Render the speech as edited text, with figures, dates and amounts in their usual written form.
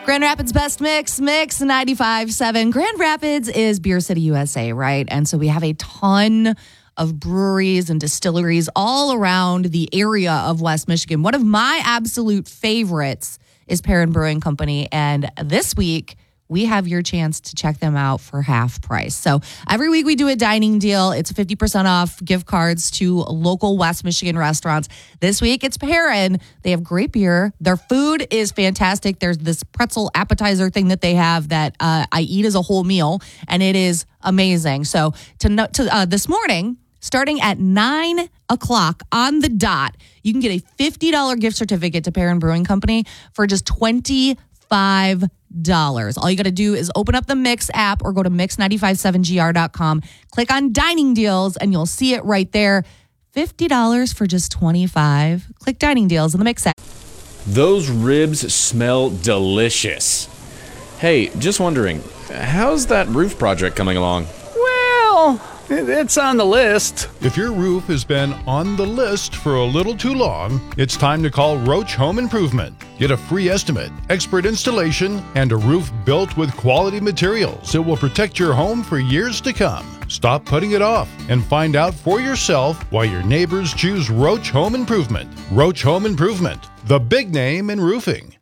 Grand Rapids Best Mix 95.7. Grand Rapids is Beer City, USA, right? And so we have a ton of breweries and distilleries all around the area of West Michigan. One of my absolute favorites is Perrin Brewing Company. And this week, we have your chance to check them out for half price. So every week we do a dining deal. It's 50% off gift cards to local West Michigan restaurants. This week it's Perrin. They have great beer. Their food is fantastic. There's this pretzel appetizer thing that they have that I eat as a whole meal, and it is amazing. So this morning, starting at 9 o'clock on the dot, you can get a $50 gift certificate to Perrin Brewing Company for just $25. All you got to do is open up the Mix app or go to mix957gr.com, click on dining deals, and you'll see it right there. $50 for just $25. Click dining deals in the Mix app. Those ribs smell delicious. Hey, just wondering, how's that roof project coming along? Well, it's on the list. If your roof has been on the list for a little too long, it's time to call Roach Home Improvement. Get a free estimate, expert installation, and a roof built with quality materials. It will protect your home for years to come. Stop putting it off and find out for yourself why your neighbors choose Roach Home Improvement. Roach Home Improvement, the big name in roofing.